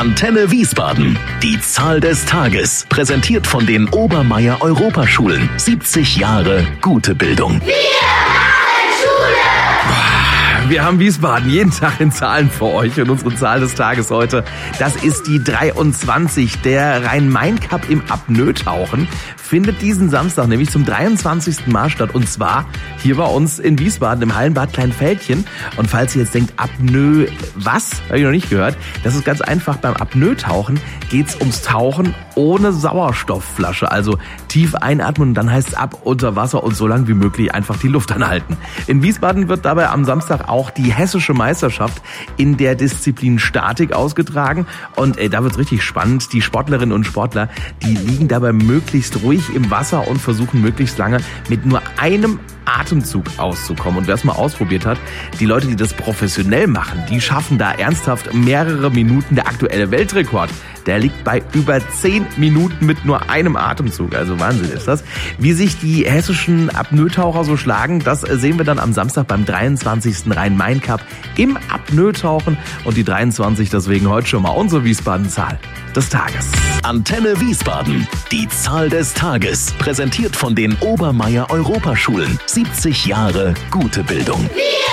Antenne Wiesbaden. Die Zahl des Tages. Präsentiert von den Obermeier Europaschulen. 70 Jahre gute Bildung. Wir haben Wiesbaden jeden Tag in Zahlen für euch und unsere Zahl des Tages heute, das ist die 23. Der Rhein-Main-Cup im Apnoe-Tauchen findet diesen Samstag nämlich zum 23. Mal statt und zwar hier bei uns in Wiesbaden im Hallenbad Kleinfeldchen. Und falls ihr jetzt denkt, Apnoe, was? Habe ich noch nicht gehört. Das ist ganz einfach, beim Apnoe-Tauchen geht's ums Tauchen ohne Sauerstoffflasche. Also tief einatmen und dann heißt es ab unter Wasser und so lang wie möglich einfach die Luft anhalten. In Wiesbaden wird dabei am Samstag auch die hessische Meisterschaft in der Disziplin Statik ausgetragen. Und da wird's richtig spannend. Die Sportlerinnen und Sportler, die liegen dabei möglichst ruhig im Wasser und versuchen möglichst lange mit nur einem Atemzug auszukommen. Und wer es mal ausprobiert hat, die Leute, die das professionell machen, die schaffen da ernsthaft mehrere Minuten. Der aktuelle Weltrekord, der liegt bei über 10 Minuten mit nur einem Atemzug. Also Wahnsinn ist das. Wie sich die hessischen Apnoe-Taucher so schlagen, das sehen wir dann am Samstag beim 23. Rhein-Main-Cup im Apnoe-Tauchen. Und die 23 deswegen heute schon mal unsere Wiesbaden-Zahl des Tages. Antenne Wiesbaden. Die Zahl des Tages. Präsentiert von den Obermeier Europaschulen. 70 Jahre gute Bildung.